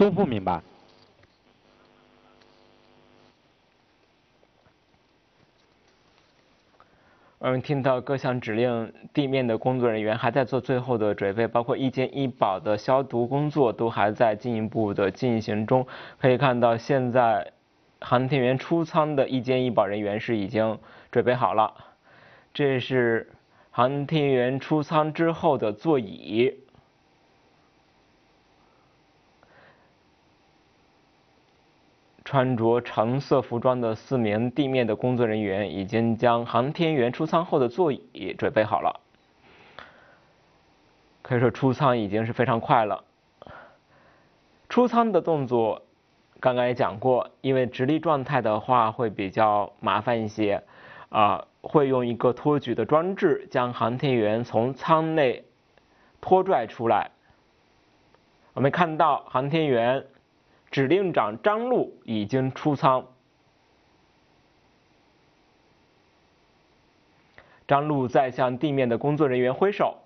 不明白。 听到各项指令，地面的工作人员还在做最后的准备，包括一肩医保的消毒工作都还在进一步的进行中。可以看到，现在航天员出舱的一肩医保人员是已经准备好了。这是航天员出舱之后的座椅。穿着橙色服装的4名地面的工作人员已经将航天员出舱后的座椅准备好了。可以说出舱已经是非常快了。出舱的动作刚刚也讲过，因为直立状态的话会比较麻烦一些，会用一个托举的装置将航天员从舱内拖拽出来。我们看到航天员指令长张陆已经出舱。张陆在向地面的工作人员挥手。